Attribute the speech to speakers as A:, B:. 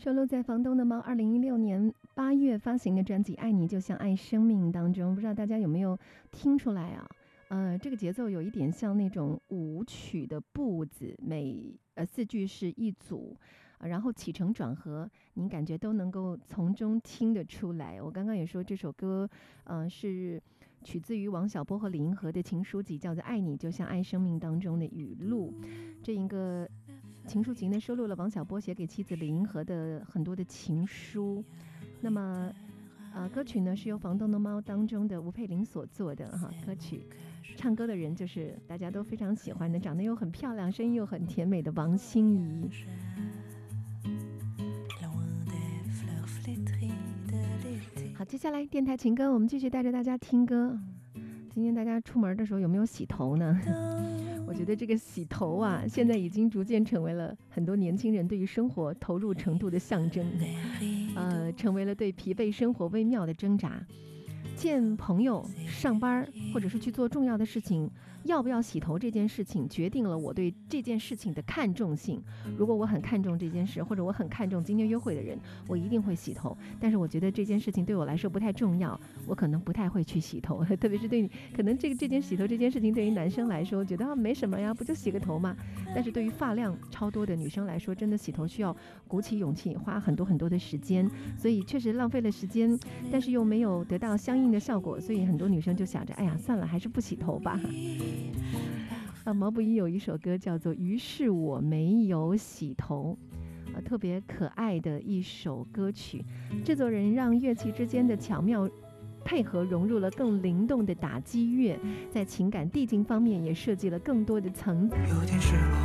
A: 收录在房东的猫2016年8月发行的专辑《爱你就像爱生命》当中，不知道大家有没有听出来啊？这个节奏有一点像那种舞曲的步子，4句是一组，然后起承转合，您感觉都能够从中听得出来。我刚刚也说这首歌，是取自于王小波和李银河的情书集，叫做《爱你就像爱生命》当中的语录。这一个情书集呢，收录了王小波写给妻子李银河的很多的情书。那么，歌曲呢是由《房东的猫》当中的吴佩玲所做的歌曲。唱歌的人就是大家都非常喜欢的，长得又很漂亮，声音又很甜美的王心怡。好，接下来电台情歌，我们继续带着大家听歌。今天大家出门的时候有没有洗头呢？我觉得这个洗头啊，现在已经逐渐成为了很多年轻人对于生活投入程度的象征，成为了对疲惫生活微妙的挣扎。见朋友、上班或者是去做重要的事情，要不要洗头这件事情决定了我对这件事情的看重性。如果我很看重这件事，或者我很看重今天约会的人，我一定会洗头。但是我觉得这件事情对我来说不太重要，我可能不太会去洗头。特别是对你，可能这件洗头这件事情对于男生来说觉得没什么呀，不就洗个头嘛。但是对于发量超多的女生来说，真的洗头需要鼓起勇气，花很多的时间，所以确实浪费了时间，但是又没有得到相应的效果，所以很多女生就想着，哎呀，算了，还是不洗头吧。毛不易有一首歌叫做《于是我没有洗头》，特别可爱的一首歌曲。制作人让乐器之间的巧妙配合融入了更灵动的打击乐，在情感递进方面也设计了更多的层次。
B: 有点失落，